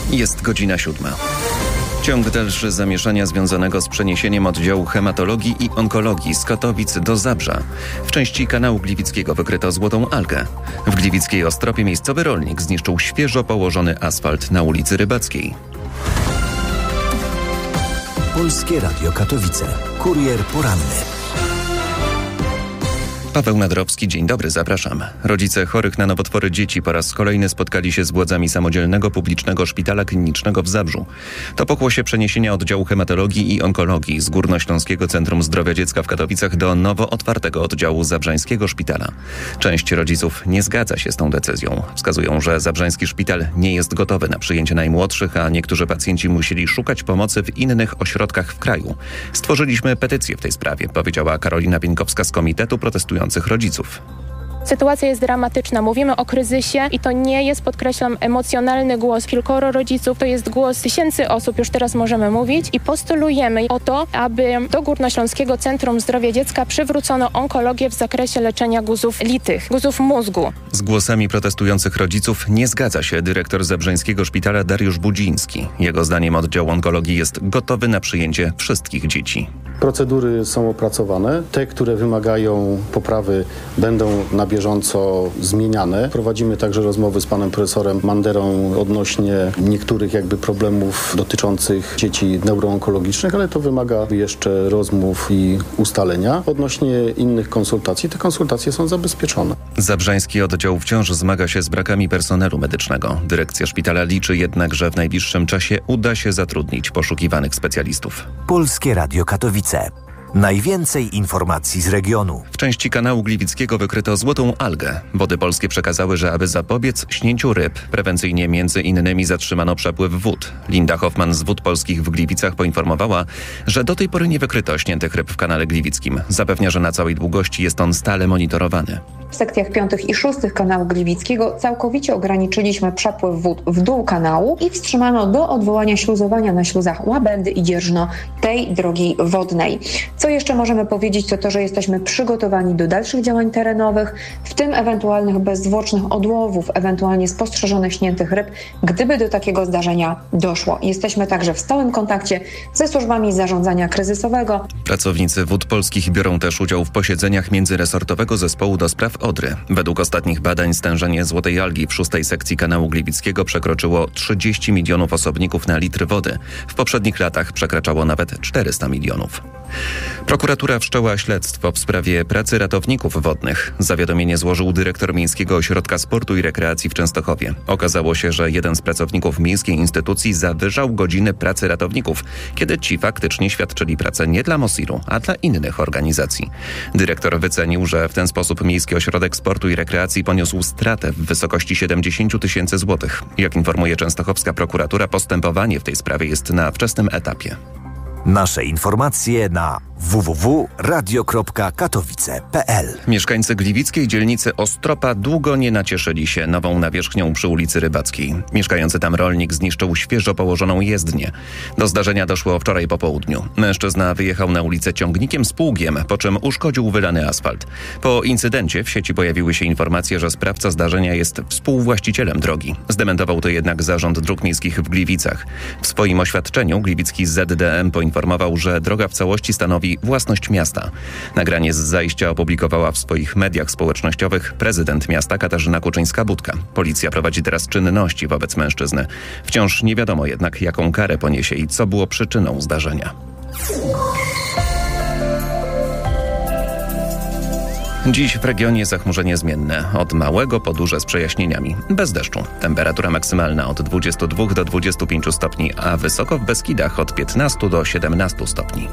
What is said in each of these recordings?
Jest godzina 7. Ciąg dalszy zamieszania związanego z przeniesieniem oddziału hematologii i onkologii z Katowic do Zabrza. W części kanału gliwickiego wykryto złotą algę. W gliwickiej Ostropie miejscowy rolnik zniszczył świeżo położony asfalt na ulicy Rybackiej. Polskie Radio Katowice. Kurier poranny. Paweł Nadrowski, dzień dobry, zapraszam. Rodzice chorych na nowotwory dzieci po raz kolejny spotkali się z władzami Samodzielnego Publicznego Szpitala Klinicznego w Zabrzu. To pokłosie przeniesienia oddziału hematologii i onkologii z Górnośląskiego Centrum Zdrowia Dziecka w Katowicach do nowo otwartego oddziału Zabrzańskiego Szpitala. Część rodziców nie zgadza się z tą decyzją. Wskazują, że Zabrzański Szpital nie jest gotowy na przyjęcie najmłodszych, a niektórzy pacjenci musieli szukać pomocy w innych ośrodkach w kraju. Stworzyliśmy petycję w tej sprawie, powiedziała Karolina Pieńkowska z Komitetu Protestujących Rodziców. Sytuacja jest dramatyczna. Mówimy o kryzysie i to nie jest, podkreślam, emocjonalny głos kilkoro rodziców. To jest głos tysięcy osób, już teraz możemy mówić, i postulujemy o to, aby do Górnośląskiego Centrum Zdrowia Dziecka przywrócono onkologię w zakresie leczenia guzów litych, guzów mózgu. Z głosami protestujących rodziców nie zgadza się dyrektor Zabrzańskiego Szpitala Dariusz Budziński. Jego zdaniem oddział onkologii jest gotowy na przyjęcie wszystkich dzieci. Procedury są opracowane. Te, które wymagają poprawy, będą na bieżąco zmieniane. Prowadzimy także rozmowy z panem profesorem Manderą odnośnie niektórych problemów dotyczących dzieci neuroonkologicznych, ale to wymaga jeszcze rozmów i ustalenia. Odnośnie innych konsultacji, te konsultacje są zabezpieczone. Zabrzański oddział wciąż zmaga się z brakami personelu medycznego. Dyrekcja szpitala liczy jednak, że w najbliższym czasie uda się zatrudnić poszukiwanych specjalistów. Polskie Radio Katowice. Najwięcej informacji z regionu. W części kanału gliwickiego wykryto złotą algę. Wody polskie przekazały, że aby zapobiec śnięciu ryb, prewencyjnie między innymi zatrzymano przepływ wód. Linda Hoffman z Wód Polskich w Gliwicach poinformowała, że do tej pory nie wykryto śniętych ryb w kanale gliwickim. Zapewnia, że na całej długości jest on stale monitorowany. W sekcjach 5. i 6. kanału gliwickiego całkowicie ograniczyliśmy przepływ wód w dół kanału i wstrzymano do odwołania śluzowania na śluzach Łabędy i Dzierżno tej drogi wodnej. Co jeszcze możemy powiedzieć, to to, że jesteśmy przygotowani do dalszych działań terenowych, w tym ewentualnych bezzwłocznych odłowów, ewentualnie spostrzeżonych śniętych ryb, gdyby do takiego zdarzenia doszło. Jesteśmy także w stałym kontakcie ze służbami zarządzania kryzysowego. Pracownicy Wód Polskich biorą też udział w posiedzeniach międzyresortowego zespołu do spraw Odry. Według ostatnich badań stężenie złotej algi w 6. sekcji kanału gliwickiego przekroczyło 30 milionów osobników na litr wody. W poprzednich latach przekraczało nawet 400 milionów. Prokuratura wszczęła śledztwo w sprawie pracy ratowników wodnych. Zawiadomienie złożył dyrektor Miejskiego Ośrodka Sportu i Rekreacji w Częstochowie. Okazało się, że jeden z pracowników miejskiej instytucji zawyżał godziny pracy ratowników, kiedy ci faktycznie świadczyli pracę nie dla MOSiR-u, a dla innych organizacji. Dyrektor wycenił, że w ten sposób Miejski Ośrodek Sportu i Rekreacji poniósł stratę w wysokości 70 tysięcy złotych. Jak informuje częstochowska prokuratura, postępowanie w tej sprawie jest na wczesnym etapie. Nasze informacje na www.radio.katowice.pl. Mieszkańcy gliwickiej dzielnicy Ostropa długo nie nacieszyli się nową nawierzchnią przy ulicy Rybackiej. Mieszkający tam rolnik zniszczył świeżo położoną jezdnię. Do zdarzenia doszło wczoraj po południu. Mężczyzna wyjechał na ulicę ciągnikiem z pługiem, po czym uszkodził wylany asfalt. Po incydencie w sieci pojawiły się informacje, że sprawca zdarzenia jest współwłaścicielem drogi. Zdementował to jednak Zarząd Dróg Miejskich w Gliwicach. W swoim oświadczeniu gliwicki ZDM poinformował, że droga w całości stanowi własność miasta. Nagranie z zajścia opublikowała w swoich mediach społecznościowych prezydent miasta Katarzyna Kuczyńska-Budka. Policja prowadzi teraz czynności wobec mężczyzny. Wciąż nie wiadomo jednak, jaką karę poniesie i co było przyczyną zdarzenia. Dziś w regionie zachmurzenie zmienne. Od małego po duże z przejaśnieniami. Bez deszczu. Temperatura maksymalna od 22 do 25 stopni, a wysoko w Beskidach od 15 do 17 stopni.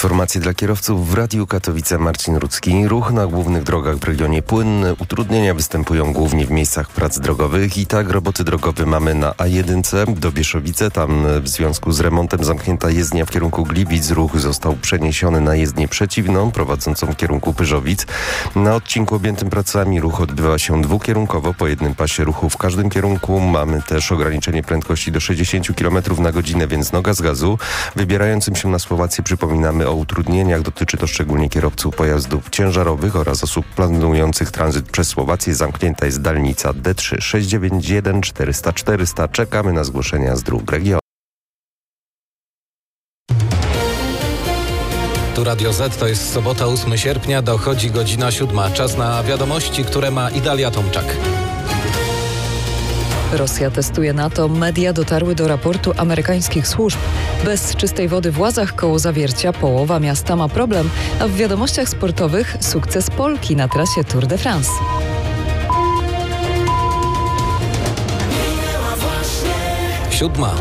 Informacje dla kierowców w Radiu Katowice. Marcin Rudzki. Ruch na głównych drogach w regionie płynny. Utrudnienia występują głównie w miejscach prac drogowych. I tak roboty drogowe mamy na A1 do Bieszowice. Tam w związku z remontem zamknięta jezdnia w kierunku Gliwic. Ruch został przeniesiony na jezdnię przeciwną, prowadzącą w kierunku Pyrzowic. Na odcinku objętym pracami ruch odbywa się dwukierunkowo, po jednym pasie ruchu w każdym kierunku. Mamy też ograniczenie prędkości do 60 km na godzinę, więc noga z gazu. Wybierającym się na Słowację przypominamy o utrudnieniach. Dotyczy to szczególnie kierowców pojazdów ciężarowych oraz osób planujących tranzyt przez Słowację. Zamknięta jest dalnica D3 691 400 400. Czekamy na zgłoszenia z dróg regionu. Tu Radio Z, to jest sobota 8 sierpnia, dochodzi godzina 7. Czas na wiadomości, które ma Idalia Tomczak. Rosja testuje NATO. Media dotarły do raportu amerykańskich służb. Bez czystej wody w Łazach koło Zawiercia połowa miasta ma problem, a w wiadomościach sportowych sukces Polki na trasie Tour de France. Siódma.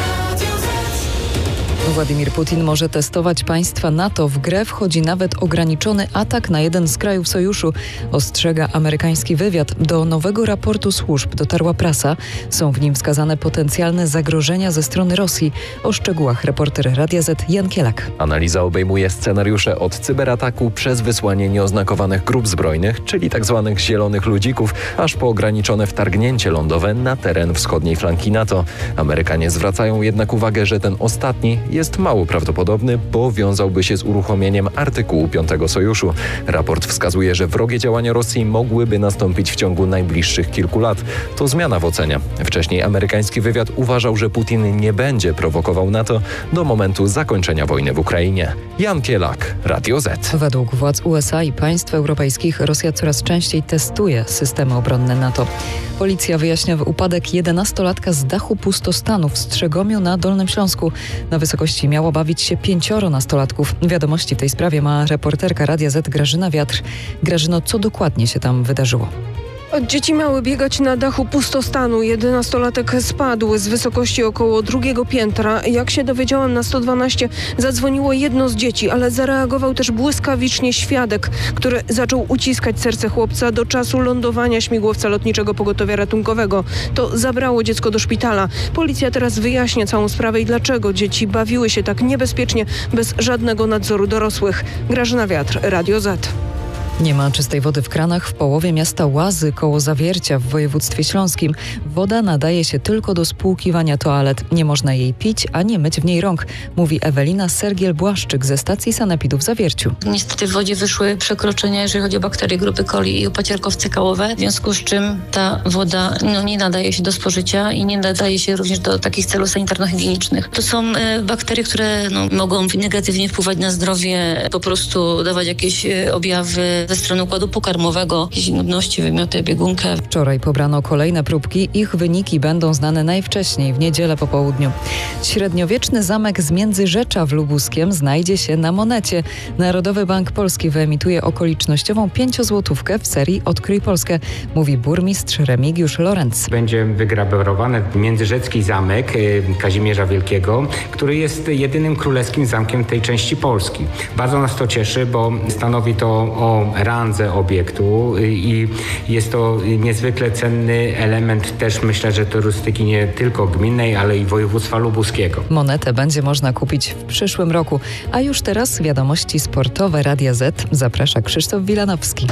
Władimir Putin może testować państwa NATO. W grę wchodzi nawet ograniczony atak na jeden z krajów sojuszu, ostrzega amerykański wywiad. Do nowego raportu służb dotarła prasa. Są w nim wskazane potencjalne zagrożenia ze strony Rosji. O szczegółach reporter Radia Z Jan Kielak. Analiza obejmuje scenariusze od cyberataku przez wysłanie nieoznakowanych grup zbrojnych, czyli tzw. zielonych ludzików, aż po ograniczone wtargnięcie lądowe na teren wschodniej flanki NATO. Amerykanie zwracają jednak uwagę, że ten ostatni jest mało prawdopodobny, bo wiązałby się z uruchomieniem artykułu 5 sojuszu. Raport wskazuje, że wrogie działania Rosji mogłyby nastąpić w ciągu najbliższych kilku lat. To zmiana w ocenie. Wcześniej amerykański wywiad uważał, że Putin nie będzie prowokował NATO do momentu zakończenia wojny w Ukrainie. Jan Kielak, Radio Z. Według władz USA i państw europejskich Rosja coraz częściej testuje systemy obronne NATO. Policja wyjaśnia upadek 11-latka z dachu pustostanu w Strzegomiu na Dolnym Śląsku. Na wysokości miało bawić się 5 nastolatków. Wiadomości w tej sprawie ma reporterka Radia Z Grażyna Wiatr. Grażyno, co dokładnie się tam wydarzyło? Dzieci miały biegać na dachu pustostanu. 11-latek spadł z wysokości około 2. piętra. Jak się dowiedziałam, na 112 zadzwoniło jedno z dzieci, ale zareagował też błyskawicznie świadek, który zaczął uciskać serce chłopca do czasu lądowania śmigłowca lotniczego pogotowia ratunkowego. To zabrało dziecko do szpitala. Policja teraz wyjaśnia całą sprawę i dlaczego dzieci bawiły się tak niebezpiecznie, bez żadnego nadzoru dorosłych. Grażyna Wiatr, Radio Z. Nie ma czystej wody w kranach w połowie miasta Łazy koło Zawiercia w województwie śląskim. Woda nadaje się tylko do spłukiwania toalet. Nie można jej pić, ani myć w niej rąk, mówi Ewelina Sergiel-Błaszczyk ze stacji sanepidu w Zawierciu. Niestety w wodzie wyszły przekroczenia, jeżeli chodzi o bakterie grupy coli i opacierkowce kałowe, w związku z czym ta woda nie nadaje się do spożycia i nie nadaje się również do takich celów sanitarno-higienicznych. To są bakterie, które mogą negatywnie wpływać na zdrowie, po prostu dawać jakieś objawy ze strony układu pokarmowego, jakieś nudności, wymioty, biegunkę. Wczoraj pobrano kolejne próbki. Ich wyniki będą znane najwcześniej w niedzielę po południu. Średniowieczny zamek z Międzyrzecza w Lubuskiem znajdzie się na monecie. Narodowy Bank Polski wyemituje okolicznościową 5-złotówkę w serii Odkryj Polskę, mówi burmistrz Remigiusz Lorenz. Będzie wygrawerowany międzyrzecki zamek Kazimierza Wielkiego, który jest jedynym królewskim zamkiem tej części Polski. Bardzo nas to cieszy, bo stanowi to o randze obiektu i jest to niezwykle cenny element też, myślę, że turystyki nie tylko gminnej, ale i województwa lubuskiego. Monetę będzie można kupić w przyszłym roku, a już teraz wiadomości sportowe Radia Z. Zaprasza Krzysztof Wilanowski.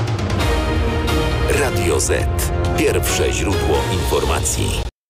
Radio Z. Pierwsze źródło informacji.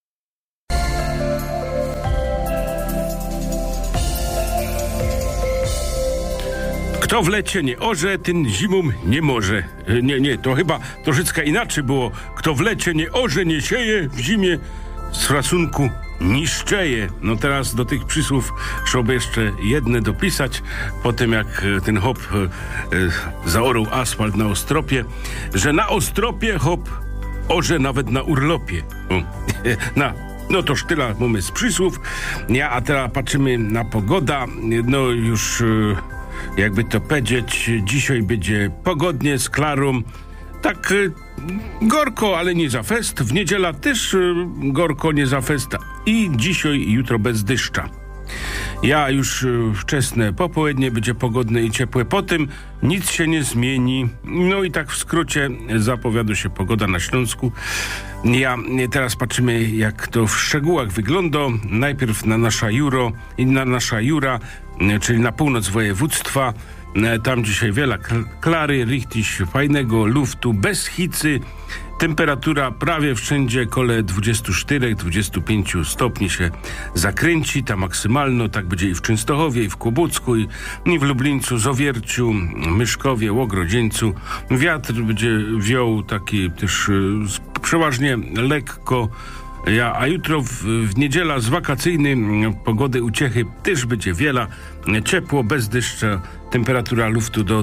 Kto w lecie nie orze, ten zimą nie może. Nie, to chyba troszeczkę inaczej było. Kto w lecie nie orze, nie sieje, w zimie z frasunku niszczeje. No teraz do tych przysłów trzeba jeszcze jedne dopisać, po tym jak ten hop zaorał asfalt na Ostropie, że na Ostropie hop orze nawet na urlopie. No toż tyle mamy z przysłów. A teraz patrzymy na pogoda. No już... jakby to powiedzieć, dzisiaj będzie pogodnie z klarą. Tak gorko, ale nie za fest. W niedziela też gorko, nie za fest. I dzisiaj i jutro bez deszcza. Ja już wczesne popołudnie będzie pogodne i ciepłe. Potem nic się nie zmieni. No i tak w skrócie zapowiada się pogoda na Śląsku. Teraz patrzymy, jak to w szczegółach wygląda. Najpierw na nasza Jura, czyli na północ województwa. Tam dzisiaj wiele klary, richtig fajnego luftu, bez hicy. Temperatura prawie wszędzie koło 24-25 stopni się zakręci, ta maksymalno, tak będzie i w Częstochowie, i w Kłobucku, i w Lublińcu, Zowierciu, Myszkowie, Łogrodzieńcu. Wiatr będzie wiał taki też przeważnie lekko, a jutro w niedziela z wakacyjnej pogody uciechy też będzie wiele. Ciepło, bez deszcza, temperatura luftu do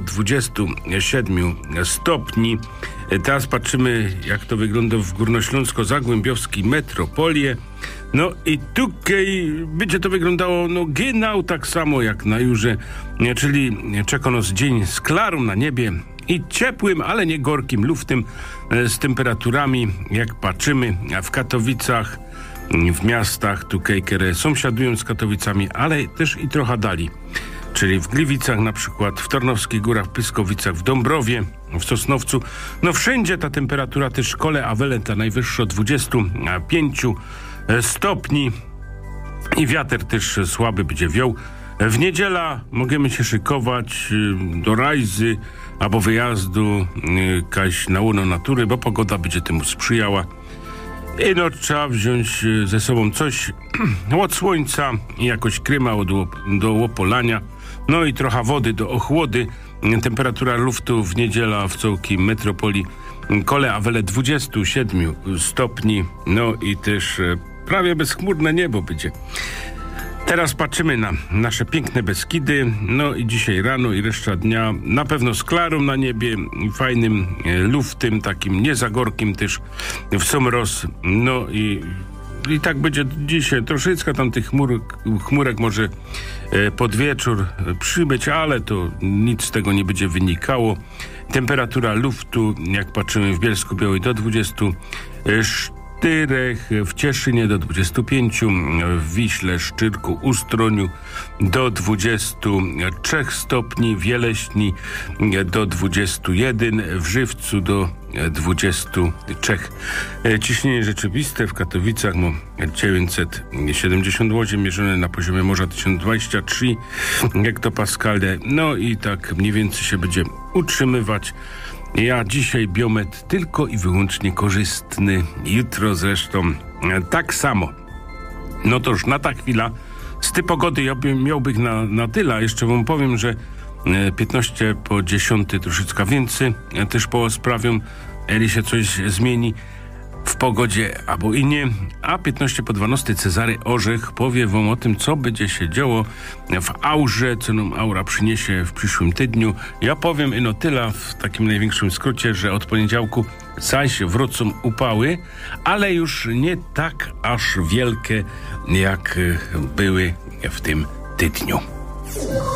27 stopni. Teraz patrzymy, jak to wygląda w Górnośląsko-Zagłębiowskiej metropolii. No i tutaj będzie to wyglądało genau tak samo jak na Jurze, czyli czeka nas dzień z klarą na niebie i ciepłym, ale nie gorkim luftem, z temperaturami, jak patrzymy w Katowicach, w miastach tutaj, które sąsiadują z Katowicami, ale też i trochę dali. Czyli w Gliwicach na przykład, w Tarnowskich Górach, w Pyskowicach, w Dąbrowie, w Sosnowcu. No wszędzie ta temperatura też szkole Awelenta najwyższa 25 stopni i wiatr też słaby będzie wiał. W niedziela możemy się szykować do rajzy albo wyjazdu kaś na łono natury, bo pogoda będzie temu sprzyjała. I trzeba wziąć ze sobą coś od słońca i jakoś kryma do łopolania. No i trochę wody do ochłody. Temperatura luftu w niedziela w całkiem metropolii kole Awele 27 stopni. No i też prawie bezchmurne niebo będzie. Teraz patrzymy na nasze piękne Beskidy. No i dzisiaj rano i reszta dnia na pewno z klarą na niebie, fajnym luftem, takim nie za gorkim też w somroz. No i tak będzie dzisiaj. Troszeczkę tam tych chmurek może pod wieczór przybyć, ale to nic z tego nie będzie wynikało. Temperatura luftu, jak patrzymy w Bielsku-Białej, do 24, w Cieszynie do 25, w Wiśle, Szczyrku, Ustroniu do 23 stopni, w Jeleśni do 21, w Żywcu do 23. Ciśnienie rzeczywiste w Katowicach 978 mierzone na poziomie morza 1023 hektopaskale. No i tak mniej więcej się będzie utrzymywać. Ja dzisiaj biometr tylko i wyłącznie korzystny. Jutro zresztą tak samo. No to już na ta chwila z tej pogody ja miałbym na tyle. Jeszcze wam powiem, że 15 po 10 troszeczkę więcej też sprawią, eli się coś zmieni w pogodzie albo i nie, a 15 po 12 Cezary Orzech powie wam o tym, co będzie się działo w aurze, co nam aura przyniesie w przyszłym tygodniu. Ja powiem ino tyle w takim największym skrócie, że od poniedziałku zaś wrócą upały, ale już nie tak aż wielkie, jak były w tym tygodniu.